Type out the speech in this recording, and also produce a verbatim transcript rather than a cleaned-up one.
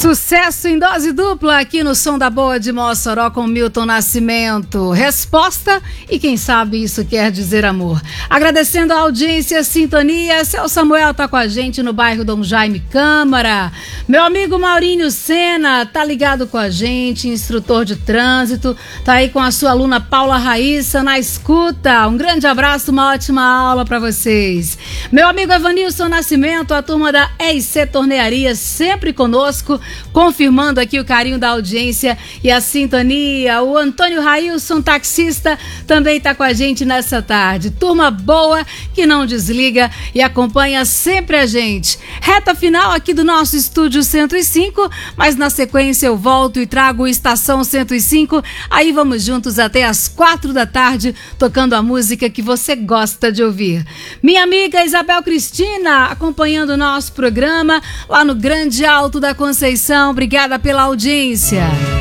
Sucesso em dose dupla aqui no Som da Boa de Mossoró com Milton Nascimento. Resposta e quem sabe isso quer dizer amor. Agradecendo a audiência, a sintonia. Seu Samuel tá com a gente no bairro Dom Jaime Câmara. Meu amigo Maurinho Sena tá ligado com a gente, instrutor de trânsito. Tá aí com a sua aluna Paula Raíssa na escuta. Um grande abraço, uma ótima aula para vocês. Meu amigo Evanilson Nascimento, a turma da E I C Tornearia sempre conosco, confirmando aqui o carinho da audiência e a sintonia. O Antônio Railson, taxista, também está com a gente nessa tarde. Turma boa que não desliga e acompanha sempre a gente. Reta final aqui do nosso estúdio cento e cinco, mas na sequência eu volto e trago o Estação cento e cinco. Aí vamos juntos até as quatro da tarde, tocando a música que você gosta de ouvir. Minha amiga Isabel Cristina, acompanhando o nosso programa lá no Grande Alto da Conceição. Obrigada pela audiência.